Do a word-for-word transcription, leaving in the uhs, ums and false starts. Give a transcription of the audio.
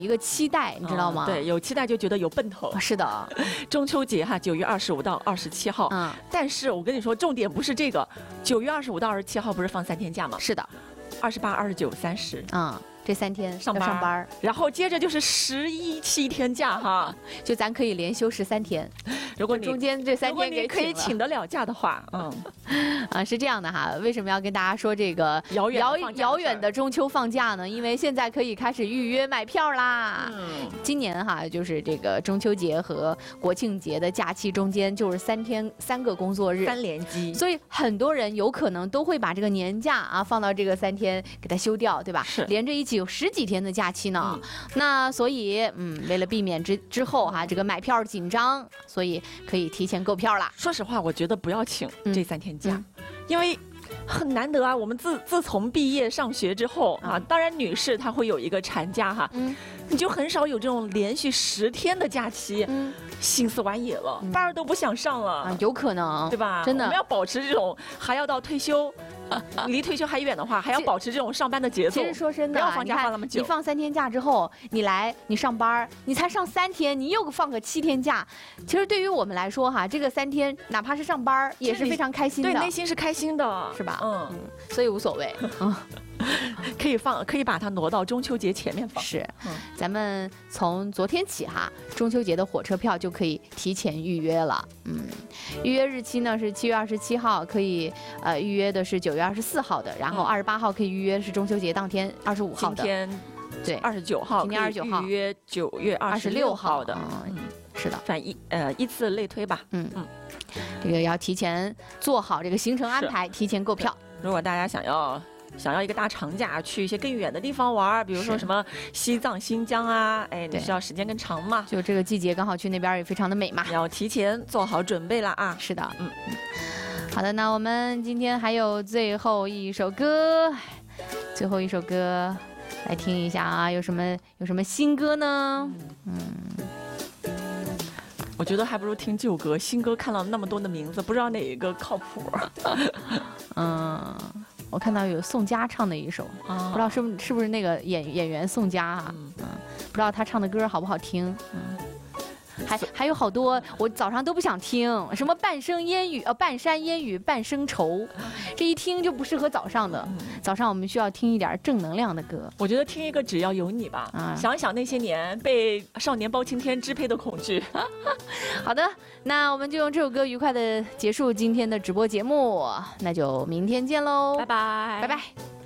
一个期待，你知道吗？ 嗯、对，有期待就觉得有奔头。 是的， 中秋节哈，九月二十五到二十七号。嗯，但是我跟你说，重点不是这个，九月二十五到二十七号不是放三天假吗？ 是的， 二十八、二十九、三十。 嗯。这三天上班， 上班， 然后接着就是十一七天假哈， 就咱可以连休十三天。 如果你中间这三天给可以请得了假的话，嗯， 啊是这样的哈。为什么要跟大家说这个遥远遥远的中秋放假呢？因为现在可以开始预约买票啦。嗯，今年哈就是这个中秋节和国庆节的假期中间就是三天三个工作日， 三连击， 所以很多人有可能都会把这个年假啊放到这个三天给它休掉，对吧？ 是连着一起有十几天的假期呢。嗯、那所以嗯，为了避免之之后哈、啊、这个买票紧张，所以可以提前购票啦。 说实话，我觉得不要请这三天假，嗯嗯、因为很难得啊。我们自自从毕业上学之后啊，当然女士她会有一个产假哈，嗯，你就很少有这种连续十天的假期，嗯，心思完野了，班儿都不想上了啊，有可能， 对吧？ 真的， 我们要保持这种，还要到退休。离退休还远的话，还要保持这种上班的节奏。 其实说真的， 不要放假放那么久。 你放三天假之后，你来你上班，你才上三天，你又放个七天假。其实对于我们来说哈，这个三天哪怕是上班也是非常开心的， 对，内心是开心的， 是吧？嗯，嗯所以无所谓。嗯。 可以放，可以把它挪到中秋节前面放。 是，嗯、咱们从昨天起哈，中秋节的火车票就可以提前预约了。嗯，预约日期呢是七月二十七号，可以呃预约的是九月二十四号的，然后二十八号可以预约是中秋节当天二十五号的。 今天对二十九号， 今天二十九号预约九月二十六号的。 嗯，是的， 反依呃依次类推吧。 嗯嗯，这个要提前做好这个行程安排，提前购票。 如果大家想要。想要一个大长假，去一些更远的地方玩，比如说什么西藏、新疆啊，哎，你需要时间更长嘛？ 就这个季节刚好去那边也非常的美嘛， 要提前做好准备了啊！ 是的，嗯嗯。好的，那我们今天还有最后一首歌，最后一首歌来听一下啊，有什么有什么新歌呢？嗯。 我觉得还不如听旧歌，新歌看了那么多的名字，不知道哪一个靠谱。 嗯。我看到有宋佳唱的一首，哦、不知道是不是是不是那个演演员宋佳啊？嗯，嗯不知道他唱的歌好不好听？嗯，还还有好多我早上都不想听，什么半生烟雨呃半山烟雨半生愁，这一听就不适合早上的。嗯、早上我们需要听一点正能量的歌。 我觉得听一个只要有你吧，啊、想一想那些年被少年包青天支配的恐惧。 好的，那我们就用这首歌愉快的结束今天的直播节目，那就明天见喽， 拜拜， 拜拜。